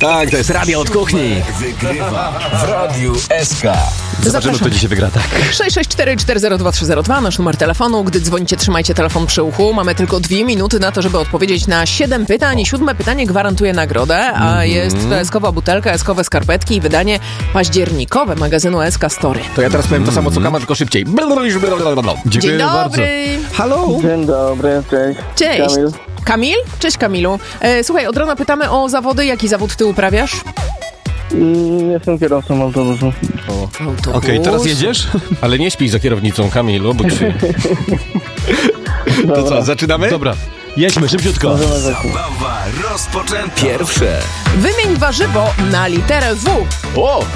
Tak, to jest radio od kuchni. Wygrywa w Radiu SK. Zobaczymy, kto dzisiaj wygra, tak. 664-402-302, nasz numer telefonu. Gdy dzwonicie, trzymajcie telefon przy uchu. Mamy tylko 2 minuty na to, żeby odpowiedzieć na 7 pytań. I 7 pytanie gwarantuje nagrodę, a jest to eskowa butelka, eskowe skarpetki i wydanie październikowe magazynu SK Story. To ja teraz powiem to samo, co Kama, tylko szybciej. Dzień dobry. Halo? Dzień dobry, cześć. Cześć. Kamil. Kamil? Cześć Kamilu. Słuchaj, od rana pytamy o zawody. Jaki zawód ty uprawiasz? Jestem kierowcą autobusu. Okej, teraz jedziesz? Ale nie śpij za kierownicą, Kamilu, bo się... To co, zaczynamy? Dobra, jedźmy szybciutko. Zabawa rozpoczęta. Pierwsze. Wymień warzywo na literę W. O!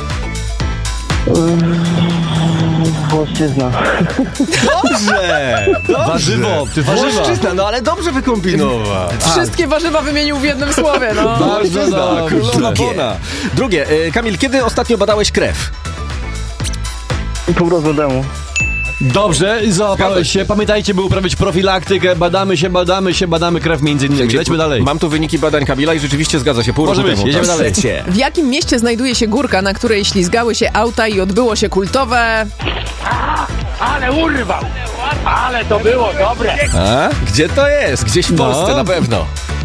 Włoszczyzna. Dobrze! Warzywo, ty warzywa. Włoszczyzna, no ale dobrze wykombinował. Wszystkie warzywa wymienił w jednym słowie, no. Włoszczyzna, królowa Drugie. Bona. Drugie, Kamil, kiedy ostatnio badałeś krew? Pół roku temu. Dobrze, załapałeś się. Pamiętajcie, by uprawiać profilaktykę. Badamy krew między innymi. Lećmy dalej. Mam tu wyniki badań Kamila i rzeczywiście zgadza się. Pół Może roku być, temu. jedziemy dalej. Trzecie. W jakim mieście znajduje się górka, na której ślizgały się auta i odbyło się kultowe... Ale urwał! Ale to było dobre! A? Gdzie to jest? Gdzieś w Polsce na pewno.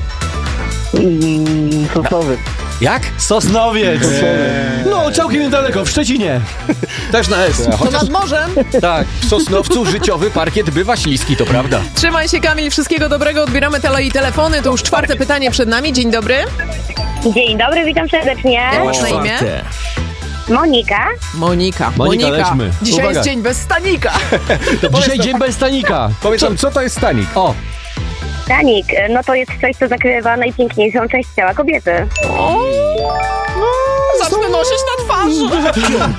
Sosnowiec. Jak? Sosnowiec. No, całkiem niedaleko, w Szczecinie. Też na S. To nad morzem. Tak, w Sosnowcu życiowy parkiet bywa śliski, to prawda. Trzymaj się, Kamil, wszystkiego dobrego. Odbieramy telefony. To już 4 pytanie przed nami. Dzień dobry. Dzień dobry, witam serdecznie. Jak masz na imię? Czwarte. Monika. Monika, lećmy. Dzisiaj Uwaga. jest dzień bez stanika. Dzisiaj dzień bez stanika. Powiedz nam, co to jest stanik? O, Stanik, no to jest coś, co zakrywa najpiękniejszą część ciała kobiety. Zacznę nosić na twarzy.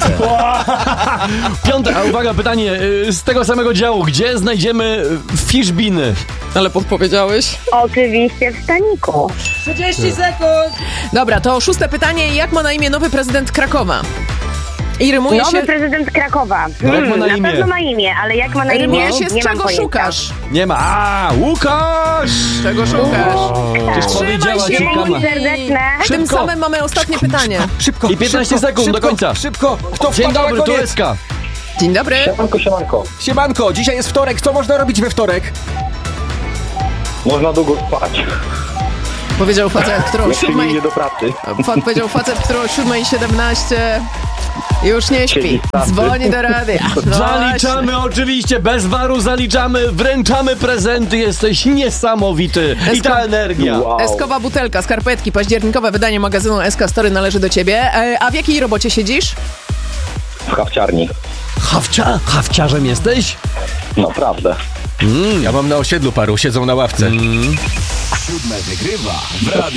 piąte, a uwaga, pytanie z tego samego działu. Gdzie znajdziemy fishbiny? Ale podpowiedziałeś. Oczywiście w staniku. 30 sekund. Dobra, to 6 pytanie. Jak ma na imię nowy prezydent Krakowa? I rymuje Nowy się... prezydent Krakowa. No, jak ma na imię? pewno ma imię, ale jak ma na imię, Rymuje się z nie mam czego pojęcia. szukasz? Nie ma. A, Łukasz! Czego szukasz? Przecież powiedziała ci Kama. Dzięki serdeczne. Tym Szybko. samym mamy ostatnie pytanie. Szybko, I 15 szybko, sekund do szybko, końca. Szybko, kto Dzień wpada dobry, na tu koniec? SK. Dzień dobry. Siemanko. Siemanko, dzisiaj jest wtorek, co można robić we wtorek? Można długo spać. Powiedział facet, który o 7... do pracy. Powiedział facet, który o 7:17 już nie śpi. Dzwoni do radia. No Zaliczamy oczywiście, bez waru zaliczamy, wręczamy prezenty, jesteś niesamowity. I ta energia. właśnie. Eskowa butelka, skarpetki, październikowe wydanie magazynu SK Story należy do ciebie. A w jakiej robocie siedzisz? W hawciarni. Hawciarzem jesteś? Naprawdę. Ja mam na osiedlu paru, siedzą na ławce. 7 wygrywa w Radiu